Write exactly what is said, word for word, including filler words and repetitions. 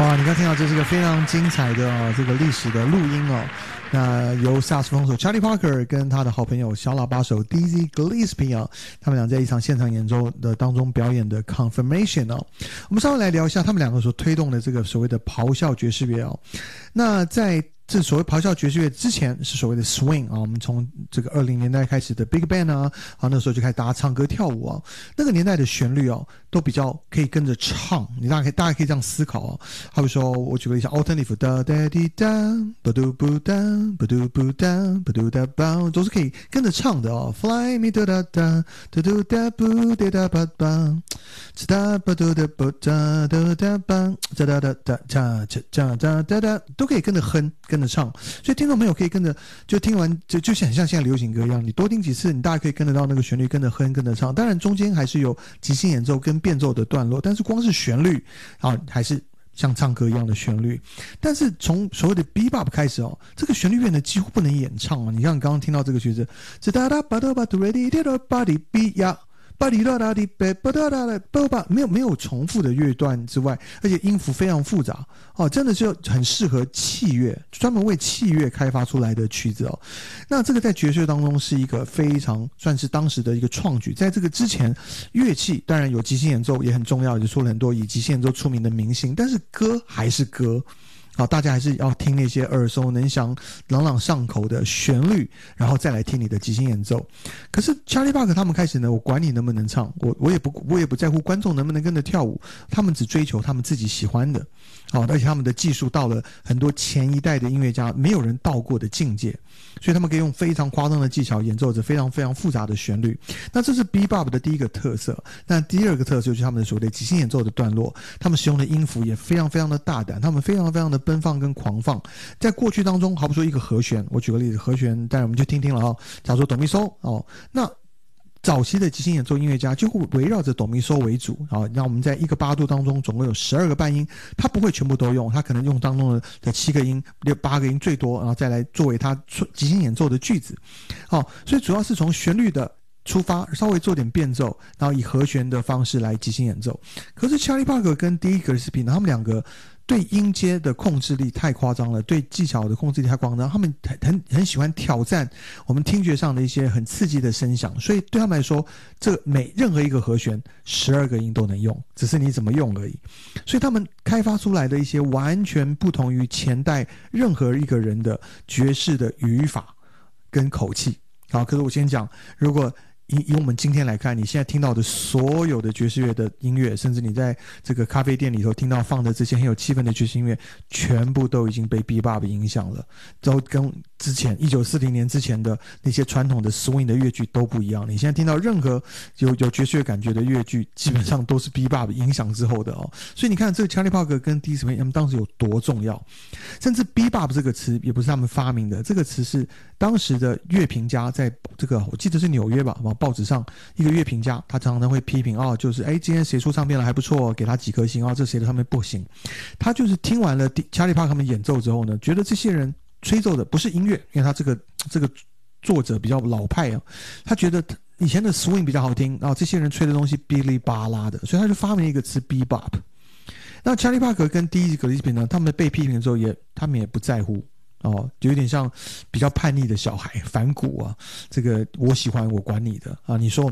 哇，你刚听到这是个非常精彩的、哦、这个历史的录音哦。那由萨克斯风手 Charlie Parker 跟他的好朋友小喇叭手 Dizzy Gillespie 啊，他们俩在一场现场演奏的当中表演的 Confirmation 哦。我们稍微来聊一下他们两个所推动的这个所谓的咆哮爵士乐哦。那在这所谓咆哮爵士乐之前是所谓的 swing 啊，我们从这个二零年代开始的 Big Band 啊，啊那时候就开始大家唱歌跳舞啊，那个年代的旋律哦，都比较可以跟着唱，你大家可以大家可以这样思考哦。好比说，我举个例子 ，Alton Leaf 哒哒滴哒，不嘟不哒，不嘟不哒，不嘟哒吧，都是可以跟着唱的哦。Fly me 哒哒哒，嘟嘟哒不哒哒吧吧，哒不嘟哒不哒哒哒吧，哒哒哒哒哒哒哒哒哒，都可以跟着哼。跟着唱，所以听众朋友可以跟着，就听完就就很像现在流行歌一样，你多听几次，你大概可以跟得到那个旋律，跟着哼，跟着唱。当然中间还是有即兴演奏跟变奏的段落，但是光是旋律啊，还是像唱歌一样的旋律。但是从所谓的 bebop 开始哦，这个旋律变得几乎不能演唱啊。你像你刚刚听到这个曲子，这哒哒吧哒吧嘟 ready 哒哒吧滴比呀。巴里哒哒滴贝巴哒哒哒巴巴，没有没有重复的乐段之外，而且音符非常复杂哦，真的就很适合器乐，专门为器乐开发出来的曲子哦。那这个在爵士乐当中是一个非常算是当时的一个创举。在这个之前，乐器当然有即兴演奏也很重要，也出了很多以即兴演奏出名的明星，但是歌还是歌。好，大家还是要听那些耳熟能详、朗朗上口的旋律，然后再来听你的即兴演奏。可是 Charlie Parker 他们开始呢，我管你能不能唱，我我也不我也不在乎观众能不能跟着跳舞，他们只追求他们自己喜欢的。好，而且他们的技术到了很多前一代的音乐家没有人到过的境界，所以他们可以用非常夸张的技巧演奏着非常非常复杂的旋律。那这是 Bebop 的第一个特色。那第二个特色就是他们的所谓的即兴演奏的段落，他们使用的音符也非常非常的大胆，他们非常非常的奔放跟狂放。在过去当中，好比说一个和弦，我举个例子，和弦当然我们就听听了哦。假如说哆咪嗦哦，那早期的即兴演奏音乐家就会围绕着哆咪嗦为主啊，那我们在一个八度当中总共有十二个半音，他不会全部都用，他可能用当中的七个音、六八个音最多，然后再来作为他即兴演奏的句子。好，所以主要是从旋律的出发，稍微做点变奏，然后以和弦的方式来即兴演奏。可是 Charlie Parker 跟 Dizzy Gillespie 他们两个对音阶的控制力太夸张了，对技巧的控制力太夸张，他们很很喜欢挑战我们听觉上的一些很刺激的声响，所以对他们来说，这每任何一个和弦十二个音都能用，只是你怎么用而已。所以他们开发出来的一些完全不同于前代任何一个人的爵士的语法跟口气。好，可是我先讲，如果以以我们今天来看，你现在听到的所有的爵士乐的音乐，甚至你在这个咖啡店里头听到放的这些很有气氛的爵士音乐，全部都已经被 Bebop 影响了，都跟之前一九四零年之前的那些传统的 swing 的乐句都不一样。你现在听到任何有有爵士乐感觉的乐句，基本上都是 Bebop 影响之后的哦。所以你看这个 Charlie Parker 跟 Dizzy Gillespie 他们当时有多重要，甚至 Bebop 这个词也不是他们发明的，这个词是当时的乐评家在这个我记得是纽约吧，报纸上一个乐评家，他常常会批评哦，就是哎，今天谁出唱片了还不错，给他几颗星啊、哦，这谁的唱片不行。他就是听完了 Charlie Parker 他们演奏之后呢，觉得这些人吹奏的不是音乐，因为他这个这个作者比较老派啊，他觉得以前的 swing 比较好听，然后这些人吹的东西哔哩吧啦的，所以他就发明了一个词 bebop。那 Charlie Parker 跟 Dizzy Gillespie 呢，他们被批评的时候也他们也不在乎。哦，就有点像比较叛逆的小孩，反骨啊！这个我喜欢，我管你的啊！你说